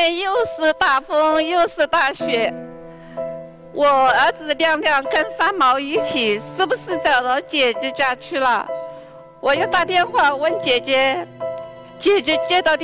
天又是大风又是大雪，我儿子亮亮跟三毛一起是不是找到姐姐家去了？我又打电话问姐姐，姐姐接到